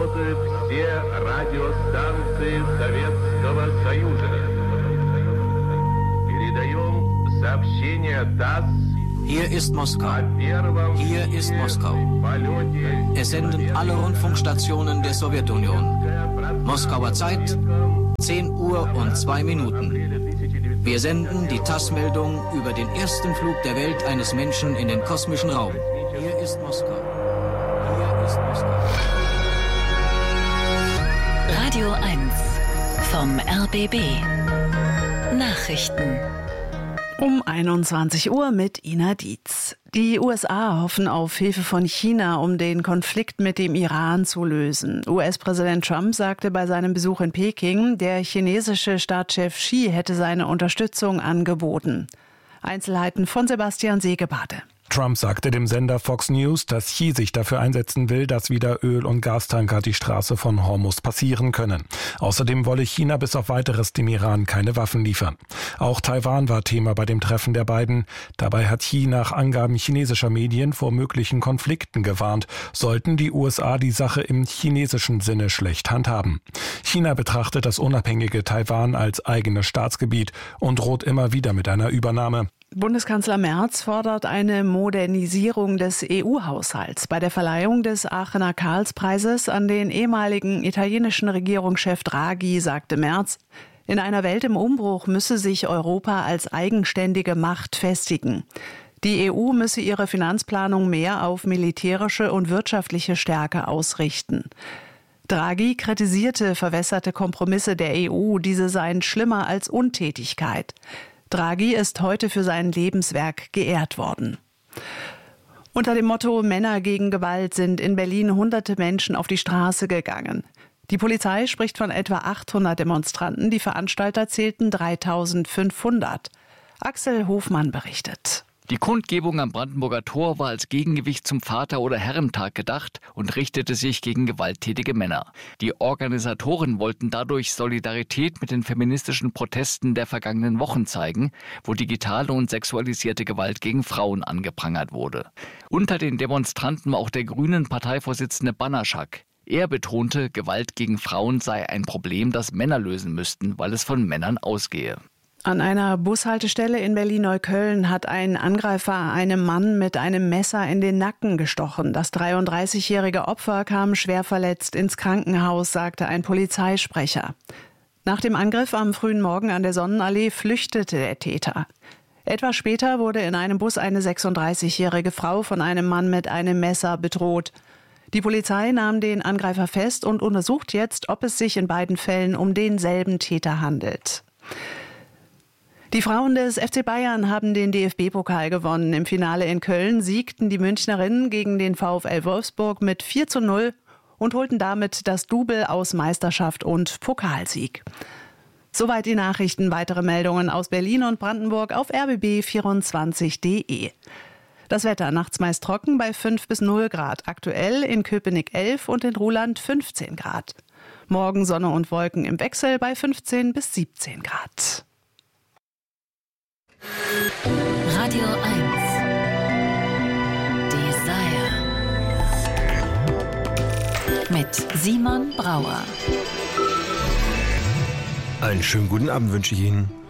Работают все радиостанции Советского Союза. Передаем сообщение ТАСС. Hier ist Moskau. Hier ist Moskau. Es senden alle Rundfunkstationen der Sowjetunion. Moskauer Zeit, 10 Uhr und 2 Minuten. Wir senden die TASS-Meldung über den ersten Flug der Welt eines Menschen in den kosmischen Raum. Hier ist Moskau. Hier ist Moskau. Radio 1 vom RBB. Nachrichten. Um 21 Uhr mit Ina Dietz. Die USA hoffen auf Hilfe von China, um den Konflikt mit dem Iran zu lösen. US-Präsident Trump sagte bei seinem Besuch in Peking, der chinesische Staatschef Xi hätte seine Unterstützung angeboten. Einzelheiten von Sebastian Segebade. Trump sagte dem Sender Fox News, dass Xi sich dafür einsetzen will, dass wieder Öl- und Gastanker die Straße von Hormuz passieren können. Außerdem wolle China bis auf Weiteres dem Iran keine Waffen liefern. Auch Taiwan war Thema bei dem Treffen der beiden. Dabei hat Xi nach Angaben chinesischer Medien vor möglichen Konflikten gewarnt, sollten die USA die Sache im chinesischen Sinne schlecht handhaben. China betrachtet das unabhängige Taiwan als eigenes Staatsgebiet und droht immer wieder mit einer Übernahme. Bundeskanzler Merz fordert eine Modernisierung des EU-Haushalts. Bei der Verleihung des Aachener Karlspreises an den ehemaligen italienischen Regierungschef Draghi sagte Merz, in einer Welt im Umbruch müsse sich Europa als eigenständige Macht festigen. Die EU müsse ihre Finanzplanung mehr auf militärische und wirtschaftliche Stärke ausrichten. Draghi kritisierte verwässerte Kompromisse der EU, diese seien schlimmer als Untätigkeit. Draghi ist heute für sein Lebenswerk geehrt worden. Unter dem Motto Männer gegen Gewalt sind in Berlin hunderte Menschen auf die Straße gegangen. Die Polizei spricht von etwa 800 Demonstranten, die Veranstalter zählten 3500. Axel Hofmann berichtet. Die Kundgebung am Brandenburger Tor war als Gegengewicht zum Vater- oder Herrentag gedacht und richtete sich gegen gewalttätige Männer. Die Organisatoren wollten dadurch Solidarität mit den feministischen Protesten der vergangenen Wochen zeigen, wo digitale und sexualisierte Gewalt gegen Frauen angeprangert wurde. Unter den Demonstranten war auch der Grünen-Parteivorsitzende Banaschak. Er betonte, Gewalt gegen Frauen sei ein Problem, das Männer lösen müssten, weil es von Männern ausgehe. An einer Bushaltestelle in Berlin-Neukölln hat ein Angreifer einem Mann mit einem Messer in den Nacken gestochen. Das 33-jährige Opfer kam schwer verletzt ins Krankenhaus, sagte ein Polizeisprecher. Nach dem Angriff am frühen Morgen an der Sonnenallee flüchtete der Täter. Etwas später wurde in einem Bus eine 36-jährige Frau von einem Mann mit einem Messer bedroht. Die Polizei nahm den Angreifer fest und untersucht jetzt, ob es sich in beiden Fällen um denselben Täter handelt. Die Frauen des FC Bayern haben den DFB-Pokal gewonnen. Im Finale in Köln siegten die Münchnerinnen gegen den VfL Wolfsburg mit 4:0 und holten damit das Double aus Meisterschaft und Pokalsieg. Soweit die Nachrichten. Weitere Meldungen aus Berlin und Brandenburg auf rbb24.de. Das Wetter nachts meist trocken bei 5 bis 0 Grad. Aktuell in Köpenick 11 und in Ruhland 15 Grad. Morgen Sonne und Wolken im Wechsel bei 15 bis 17 Grad. Radio 1 Desire mit Simon Brauer. Einen schönen guten Abend wünsche ich Ihnen.